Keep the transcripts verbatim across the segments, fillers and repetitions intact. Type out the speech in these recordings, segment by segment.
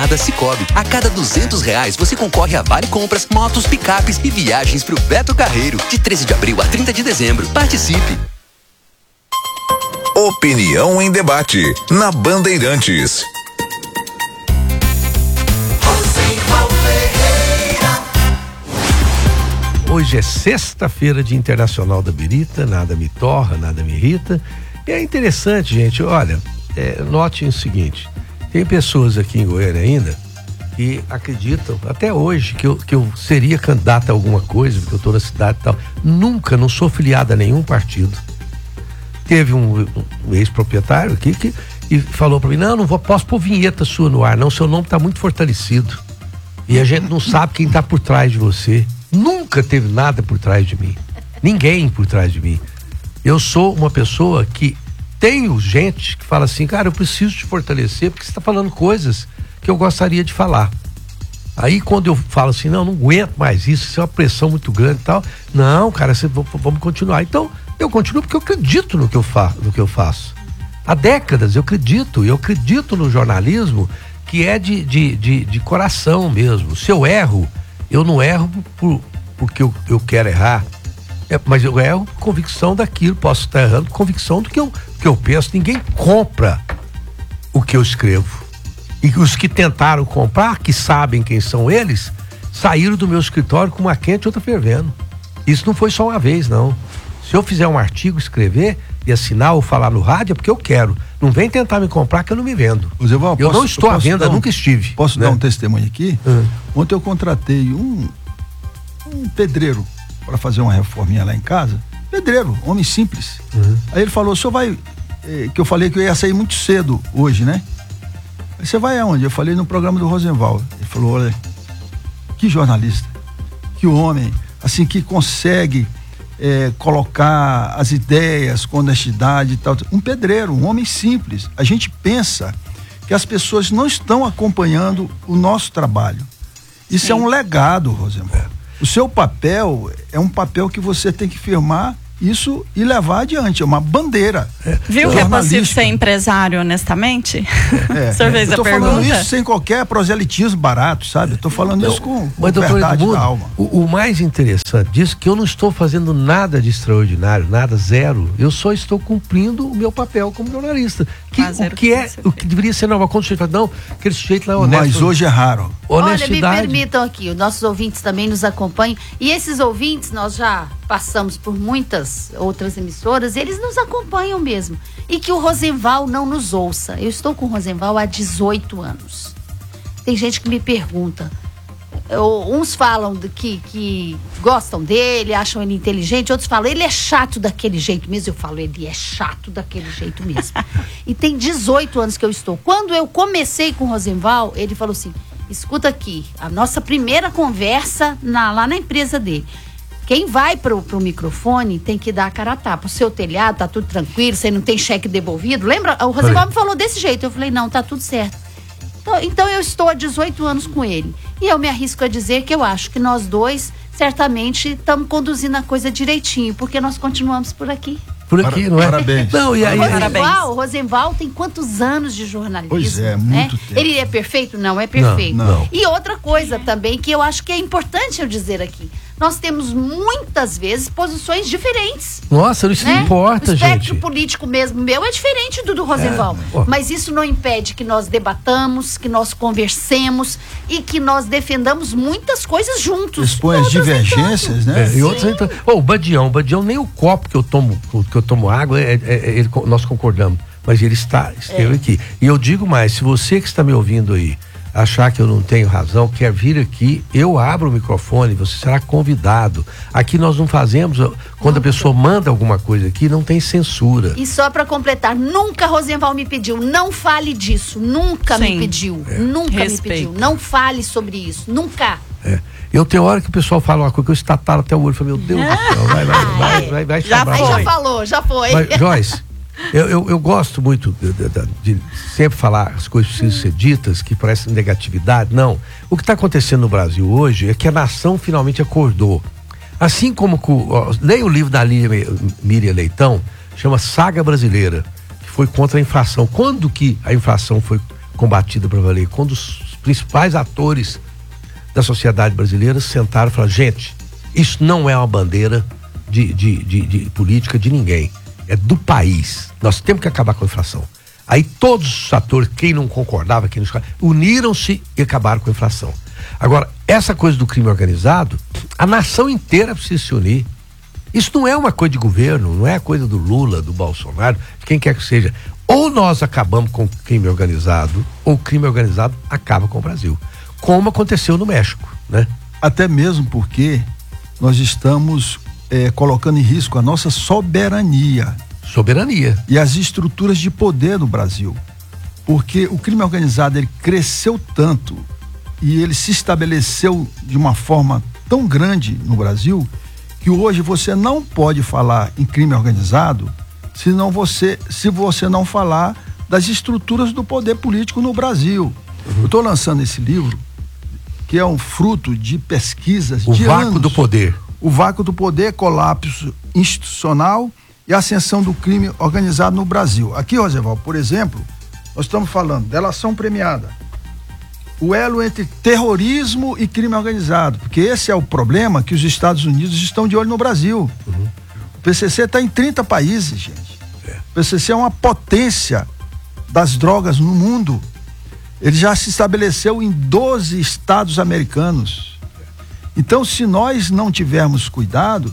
da Sicoob. A cada duzentos reais você concorre a vale compras, motos, picapes e viagens pro Beto Carreiro. De treze de abril a trinta de dezembro. Participe! Opinião em debate, na Bandeirantes. Hoje é sexta-feira de Internacional da Birita, nada me torra, nada me irrita. E é interessante, gente, olha, é, notem o seguinte, tem pessoas aqui em Goiânia ainda que acreditam, até hoje, que eu, que eu seria candidato a alguma coisa, porque eu estou na cidade e tal. Nunca, não sou filiado a nenhum partido. Teve um, um ex-proprietário aqui que e falou para mim, não, não vou, posso pôr vinheta sua no ar, não, seu nome está muito fortalecido. E a gente não sabe quem está por trás de você. Nunca teve nada por trás de mim. Ninguém por trás de mim. Eu sou uma pessoa que tenho gente que fala assim, cara, eu preciso te fortalecer porque você está falando coisas que eu gostaria de falar. Aí quando eu falo assim, não, não aguento mais isso, isso é uma pressão muito grande e tal. Não, cara, você, vamos continuar. Então, eu continuo porque eu acredito no que eu, fa, no que eu faço. Há décadas eu acredito, eu acredito no jornalismo que é de, de, de, de coração mesmo. Se eu erro, eu não erro por, porque eu, eu quero errar, é, mas eu erro por convicção daquilo, posso estar errando por convicção do que eu, que eu penso. Ninguém compra o que eu escrevo. E os que tentaram comprar, que sabem quem são eles, saíram do meu escritório com uma quente e outra fervendo. Isso não foi só uma vez, não. Se eu fizer um artigo, escrever e assinar ou falar no rádio, é porque eu quero. Não vem tentar me comprar que eu não me vendo. Zé Val, eu posso, não estou eu à venda, um, nunca estive. Posso né? dar um testemunho aqui? Hum. Ontem eu contratei um, um pedreiro para fazer uma reforminha lá em casa. Pedreiro, homem simples. Uhum. Aí ele falou, o senhor vai... Eh, que eu falei que eu ia sair muito cedo hoje, né? Aí você vai aonde? Eu falei no programa do Rosenval. Ele falou, olha, que jornalista, que homem, assim, que consegue é, colocar as ideias com honestidade e tal. Um pedreiro, um homem simples. A gente pensa que as pessoas não estão acompanhando o nosso trabalho. Isso Sim. é um legado, Rosenval. O seu papel é um papel que você tem que firmar isso e levar adiante, é uma bandeira. É. Viu que é possível ser empresário honestamente? É, o senhor fez eu tô a pergunta? falando isso sem qualquer proselitismo barato, sabe? Eu tô falando não, isso com, com mas, verdade Edmundo, da alma. O, o mais interessante disso é que eu não estou fazendo nada de extraordinário, nada, zero. Eu só estou cumprindo o meu papel como jornalista. Que, o que é, o que deveria ser normal. Quando o sujeito fala, não, aquele sujeito lá é honesto. Mas hoje é raro. Honestidade. Olha, me permitam aqui, os nossos ouvintes também nos acompanham. E esses ouvintes, nós já passamos por muitas outras emissoras, eles nos acompanham mesmo. E que o Rosenval não nos ouça. Eu estou com o Rosenval há dezoito anos. Tem gente que me pergunta, eu, uns falam de que, que gostam dele, acham ele inteligente, outros falam, ele é chato daquele jeito mesmo. Eu falo, ele é chato daquele jeito mesmo. E tem dezoito anos que eu estou. Quando eu comecei com o Rosenval, ele falou assim, escuta aqui, a nossa primeira conversa na, lá na empresa dele. Quem vai pro, pro microfone tem que dar a cara a tapa. O seu telhado tá tudo tranquilo, você não tem cheque devolvido. Lembra? O Rosenval me falou desse jeito. Eu falei, não, tá tudo certo. Então, então eu estou há dezoito anos com ele. E eu me arrisco a dizer que eu acho que nós dois, certamente, estamos conduzindo a coisa direitinho, porque nós continuamos por aqui. Por aqui, Para, não é? Parabéns. Não, e aí, Rosenval, Rosenval tem quantos anos de jornalismo? Pois é, muito né? tempo. Ele é perfeito? Não é perfeito. Não, não. E outra coisa também que eu acho que é importante eu dizer aqui. Nós temos muitas vezes posições diferentes. Nossa, isso né? não importa, o espectro gente. político mesmo meu é diferente do do Rosenval. É, mas isso não impede que nós debatamos, que nós conversemos e que nós defendamos muitas coisas juntos. Expõe as divergências, né? É, e outras, então, oh, o Badião, o Badião, nem o copo que eu tomo, que eu tomo água, é, é, é, ele, nós concordamos. Mas ele está, esteve é. aqui. E eu digo mais, se você que está me ouvindo aí, achar que eu não tenho razão, quer vir aqui, eu abro o microfone, você será convidado. Aqui nós não fazemos, quando a pessoa manda alguma coisa aqui, não tem censura. E só para completar, nunca Rosenval me pediu, não fale disso, nunca Sim. me pediu, é. nunca Respeito. me pediu, não fale sobre isso, nunca. É. Eu tenho hora que o pessoal fala uma coisa que eu estatalo até o olho, falo, meu Deus do céu, vai, vai, vai, vai, vai, já, foi. já falou, já foi. Mas, Joyce, Eu, eu, eu gosto muito de, de, de sempre falar as coisas precisam ser ditas, que parecem negatividade. Não. O que está acontecendo no Brasil hoje é que a nação finalmente acordou. Assim como, ó, leia o livro da Miriam Leitão, chama Saga Brasileira, que foi contra a inflação. Quando que a inflação foi combatida para valer? Quando os principais atores da sociedade brasileira sentaram e falaram: gente, isso não é uma bandeira de, de, de, de política de ninguém, é do país. Nós temos que acabar com a inflação. Aí todos os atores, quem não concordava, quem não concordava, uniram-se e acabaram com a inflação. Agora, essa coisa do crime organizado, a nação inteira precisa se unir. Isso não é uma coisa de governo, não é coisa do Lula, do Bolsonaro, de quem quer que seja. Ou nós acabamos com o crime organizado, ou o crime organizado acaba com o Brasil. Como aconteceu no México, né? Até mesmo porque nós estamos é, colocando em risco a nossa soberania. Soberania. E as estruturas de poder no Brasil. Porque o crime organizado, ele cresceu tanto e ele se estabeleceu de uma forma tão grande no Brasil que hoje você não pode falar em crime organizado se, não você, se você não falar das estruturas do poder político no Brasil. Uhum. Eu estou lançando esse livro, que é um fruto de pesquisas o de vácuo anos. do poder. O vácuo do poder, colapso institucional e ascensão do crime organizado no Brasil. Aqui, Roosevelt, por exemplo, nós estamos falando de delação premiada, o elo entre terrorismo e crime organizado, porque esse é o problema que os Estados Unidos estão de olho no Brasil. Uhum. O P C C está em trinta países, gente. É. O P C C é uma potência das drogas no mundo. Ele já se estabeleceu em doze estados americanos. Então, se nós não tivermos cuidado,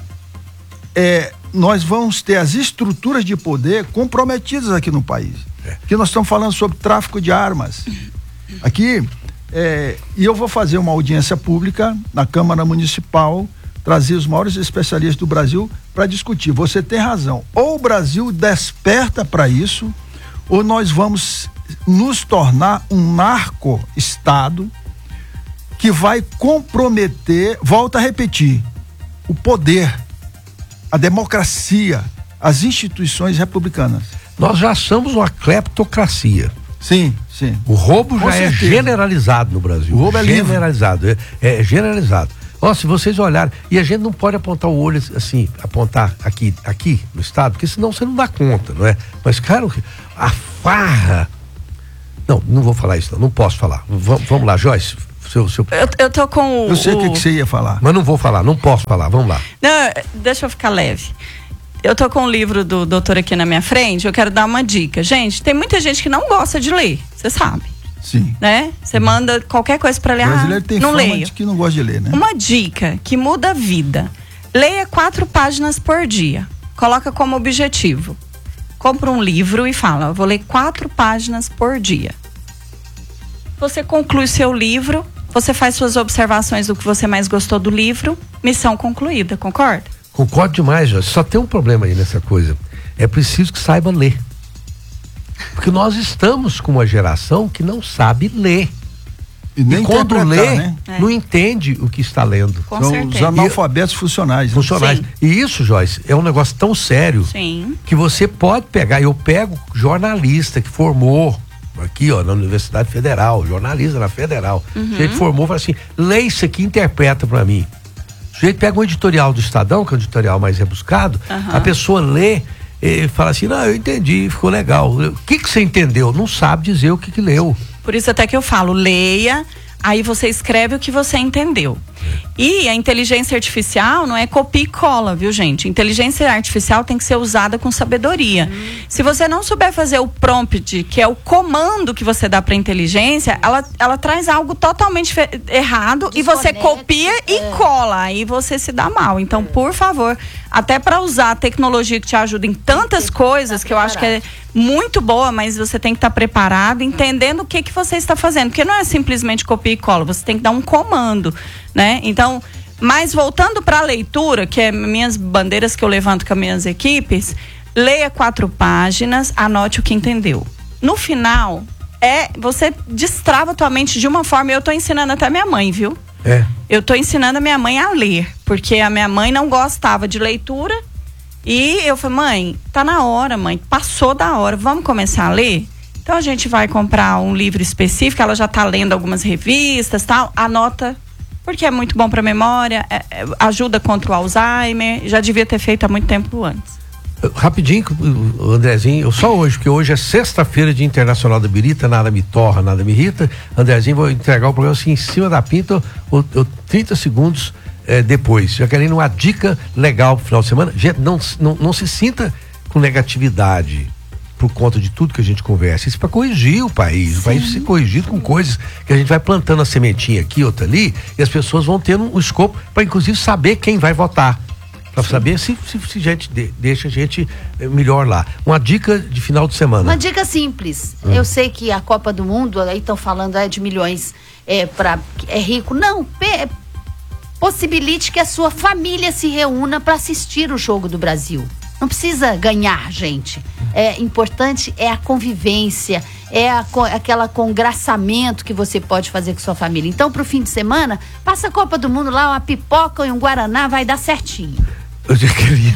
é, nós vamos ter as estruturas de poder comprometidas aqui no país. É. Aqui nós estamos falando sobre tráfico de armas. Aqui, é, e eu vou fazer uma audiência pública na Câmara Municipal, trazer os maiores especialistas do Brasil para discutir. Você tem razão. Ou o Brasil desperta para isso, ou nós vamos nos tornar um narco-estado que vai comprometer, volta a repetir, o poder, a democracia, as instituições republicanas. Nós já somos uma cleptocracia. Sim, sim. O roubo Com já certeza. é generalizado no Brasil. O roubo é generalizado, é, é generalizado. Ó, se vocês olharem, e a gente não pode apontar o olho assim, apontar aqui, aqui no estado, porque senão você não dá conta, não é? Mas, cara, a farra. Não, não vou falar isso, não, não posso falar. Vamos, vamos lá, Joyce. Seu, seu... Eu, eu tô com o. Eu sei o o... que, que você ia falar. Mas não vou falar, não posso falar, vamos lá. Não, deixa eu ficar leve. Eu tô com o livro do doutor aqui na minha frente, eu quero dar uma dica. Gente, tem muita gente que não gosta de ler, você sabe. Sim. Né? Você manda qualquer coisa pra ler, o brasileiro ah, tem não fama leio. de que não gosta de ler, né? Uma dica que muda a vida. Leia quatro páginas por dia. Coloca como objetivo. Compra um livro e fala, eu vou ler quatro páginas por dia. Você conclui seu livro, você faz suas observações do que você mais gostou do livro, missão concluída, concorda? Concordo demais, Joyce. Só tem um problema aí nessa coisa. É preciso que saiba ler. Porque nós estamos com uma geração que não sabe ler. E, nem e quando lê, né? não é. entende o que está lendo. Com São certeza. os analfabetos funcionais. Funcionais. Sim. E isso, Joyce, é um negócio tão sério Sim. que você pode pegar. Eu pego jornalista que formou aqui, ó, na Universidade Federal, jornalista na Federal. Uhum. Ele formou e fala assim: lê isso aqui e interpreta para mim. O sujeito pega um editorial do Estadão, que é um editorial mais rebuscado, uhum. a pessoa lê e fala assim: não, eu entendi, ficou legal. O que que você entendeu? Não sabe dizer o que que leu. Por isso até que eu falo, leia, aí você escreve o que você entendeu. E a inteligência artificial não é copia e cola, viu, gente? Inteligência artificial tem que ser usada com sabedoria. Hum. Se você não souber fazer o prompt, que é o comando que você dá para a inteligência, ela, ela traz algo totalmente errado. Desconecta, e você copia é. e cola, aí você se dá mal. Então, é. por favor, até para usar a tecnologia que te ajuda em tantas coisas, que eu acho que é muito boa, mas você tem que estar tá preparado, entendendo o que que você está fazendo, porque não é simplesmente copia e cola, você tem que dar um comando, né? Então, mas voltando para a leitura, que é minhas bandeiras que eu levanto com as minhas equipes, leia quatro páginas, anote o que entendeu. No final, é, você destrava a tua mente de uma forma, e eu tô ensinando até minha mãe, viu? É. Eu tô ensinando a minha mãe a ler, porque a minha mãe não gostava de leitura, e eu falei, mãe, tá na hora, mãe, passou da hora, vamos começar a ler? Então a gente vai comprar um livro específico, ela já tá lendo algumas revistas, tal, anota, porque é muito bom para memória, é, é, ajuda contra o Alzheimer, já devia ter feito há muito tempo antes. Rapidinho, o Andrezinho, só hoje, porque hoje é sexta-feira de Internacional da Birita, nada me torra, nada me irrita. Andrezinho, vou entregar o programa assim em cima da pinta, ou, ou trinta segundos eh, depois. Já querendo uma dica legal pro final de semana. Gente, não, não, não se sinta com negatividade por conta de tudo que a gente conversa. Isso é para corrigir o país. Sim. O país ser corrigido com coisas que a gente vai plantando a sementinha aqui, outra ali, e as pessoas vão tendo um escopo para inclusive saber quem vai votar. Para saber se, se, se gente de, deixa a gente melhor lá. Uma dica de final de semana. Uma dica simples. Hum. Eu sei que a Copa do Mundo, aí estão falando é, de milhões, é, pra, é rico. Não, pe, possibilite que a sua família se reúna para assistir o jogo do Brasil. Não precisa ganhar, gente. É importante é a convivência, é a, aquela congraçamento que você pode fazer com sua família. Então, pro fim de semana, passa a Copa do Mundo lá, uma pipoca e um guaraná, vai dar certinho. Eu já queria.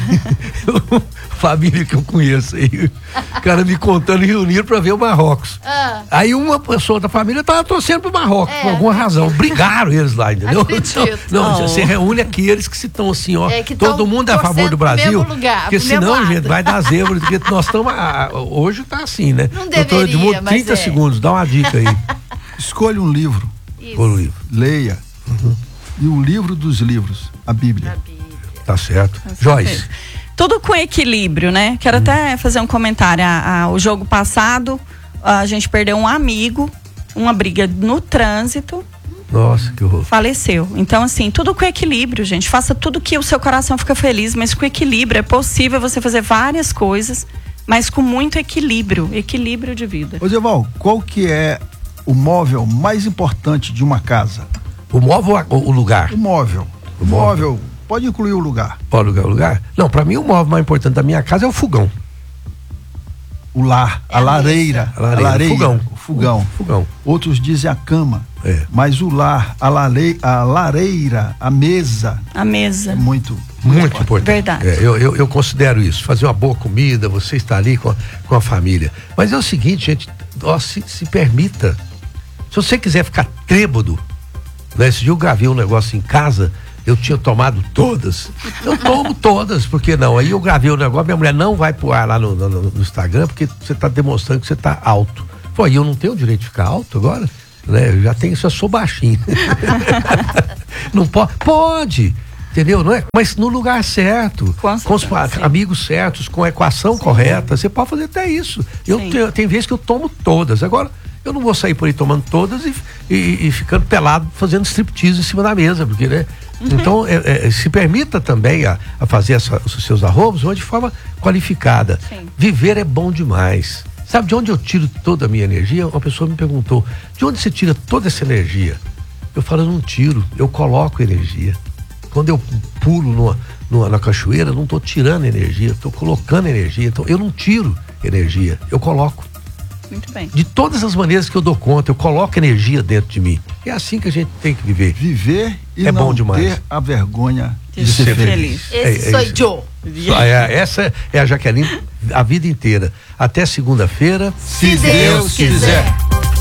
Família que eu conheço aí. O cara me contando e reuniram pra ver o Marrocos. Ah. Aí uma pessoa da família tava torcendo pro Marrocos, é, por alguma razão. Brigaram eles lá, entendeu? Acredito. Não, não, você reúne aqueles que estão assim, ó. É, todo mundo é a favor do Brasil. Lugar, porque senão, gente, vai dar zebra. Porque nós estamos. Hoje tá assim, né? Não deveria, de mundo, trinta é. segundos, dá uma dica aí. Escolha um livro. Escolha um livro. Leia. Uhum. E o livro dos livros, a Bíblia. A Bíblia. Tá certo. Joyce. Tudo com equilíbrio, né? Quero hum. até fazer um comentário. A, a, o jogo passado, a gente perdeu um amigo, uma briga no trânsito. Nossa, que horror. Faleceu. Então, assim, tudo com equilíbrio, gente. Faça tudo que o seu coração fica feliz, mas com equilíbrio. É possível você fazer várias coisas, mas com muito equilíbrio. Equilíbrio de vida. Ô, Zeval, qual que é o móvel mais importante de uma casa? O móvel ou o lugar? O móvel. O móvel. móvel. Pode incluir o lugar. Pode incluir o lugar? Não, pra mim o móvel mais importante da minha casa é o fogão. O lar, é a, lareira, a lareira. A lareira. O fogão. O fogão. O fogão. Outros dizem a cama. É. Mas o lar, a, lare, a lareira, a mesa. A mesa. É muito, muito, muito importante. Verdade. É, eu, eu, eu considero isso. Fazer uma boa comida, você estar ali com a, com a família. Mas é o seguinte, gente, ó, se, se permita. Se você quiser ficar trêbado, né? Esse dia eu gravei um negócio em casa. Eu tinha tomado todas. Eu tomo todas, por que não? Aí eu gravei o negócio, minha mulher não vai pro ar lá no, no, no Instagram, porque você tá demonstrando que você tá alto. Pô, e eu não tenho o direito de ficar alto agora? Né? Eu já tenho, eu sou baixinho. Não pode? Pode, entendeu? Não é? Mas no lugar certo, com, com os amigos certos, com a equação sim. correta, você pode fazer até isso. Eu tenho, tem vezes que eu tomo todas. Agora, eu não vou sair por aí tomando todas e, e, e ficando pelado, fazendo striptease em cima da mesa, porque, né? Uhum. Então, é, é, se permita também a, a fazer essa, os seus arrobos, mas de forma qualificada. Sim. Viver é bom demais. Sabe de onde eu tiro toda a minha energia? Uma pessoa me perguntou, de onde você tira toda essa energia? Eu falo, eu não tiro, eu coloco energia. Quando eu pulo numa, numa, na cachoeira, eu não estou tirando energia, estou colocando energia. Então, eu não tiro energia, eu coloco. Muito bem. De todas as maneiras que eu dou conta, eu coloco energia dentro de mim. É assim que a gente tem que viver. Viver e é não bom demais. ter a vergonha de, de ser, ser feliz. feliz. Esse é, sou eu. É, essa é a Jaqueline a vida inteira. Até segunda-feira, se, se Deus, Deus quiser. quiser.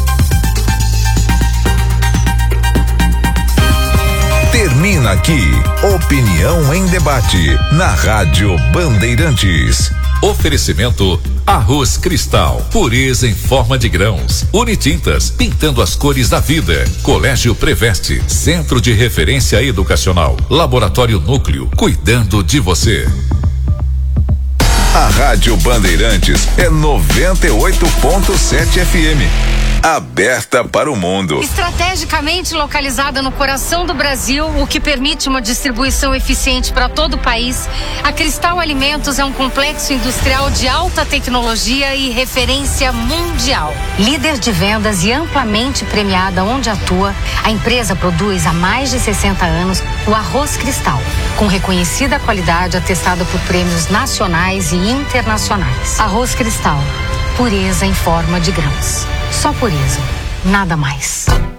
Termina aqui, Opinião em Debate, na Rádio Bandeirantes. Oferecimento Arroz Cristal, pureza em forma de grãos. Unitintas, pintando as cores da vida. Colégio Preveste, Centro de Referência Educacional. Laboratório Núcleo, cuidando de você. A Rádio Bandeirantes é noventa e oito ponto sete F M. Aberta para o mundo. Estrategicamente localizada no coração do Brasil, o que permite uma distribuição eficiente para todo o país, a Cristal Alimentos é um complexo industrial de alta tecnologia e referência mundial. Líder de vendas e amplamente premiada onde atua, a empresa produz há mais de sessenta anos o arroz Cristal, com reconhecida qualidade atestada por prêmios nacionais e internacionais. Arroz Cristal, pureza em forma de grãos. Só pureza, nada mais.